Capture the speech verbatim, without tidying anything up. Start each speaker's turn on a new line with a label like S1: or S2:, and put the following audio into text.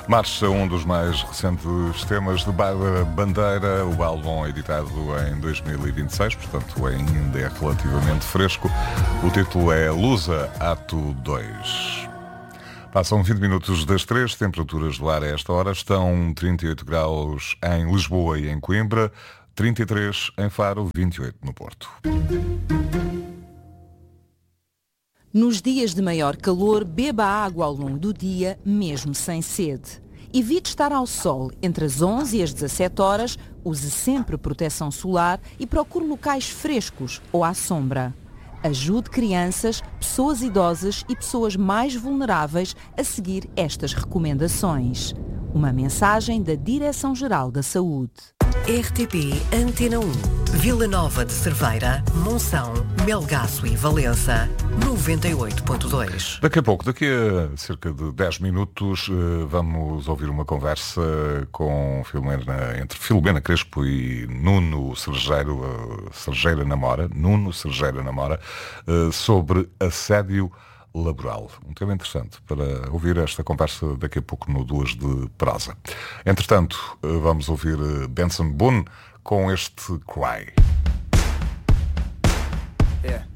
S1: Marcha, um dos mais recentes temas de Bárbara Bandeira, o álbum editado em dois mil e vinte e seis, portanto ainda é relativamente fresco. O título é Lusa, Ato dois. Passam vinte minutos das três, temperaturas do ar a esta hora estão trinta e oito graus em Lisboa e em Coimbra, trinta e três em Faro, vinte e oito no Porto.
S2: Nos dias de maior calor, beba água ao longo do dia, mesmo sem sede. Evite estar ao sol entre as onze e as dezassete horas, use sempre proteção solar e procure locais frescos ou à sombra. Ajude crianças, pessoas idosas e pessoas mais vulneráveis a seguir estas recomendações. Uma mensagem da Direção-Geral da Saúde.
S3: R T P Antena um, Vila Nova de Cerveira, Monção, Melgaço e Valença, noventa e oito ponto dois.
S1: Daqui a pouco, daqui a cerca de dez minutos, vamos ouvir uma conversa com Filomena, entre Filomena Crespo e Nuno Cerejeiro, Cerejeira Namora, Nuno Cerejeira Namora, sobre assédio laboral. Um tema interessante para ouvir esta conversa daqui a pouco no Duas de Prosa. Entretanto, vamos ouvir Benson Boone com este Cry.
S4: Yeah.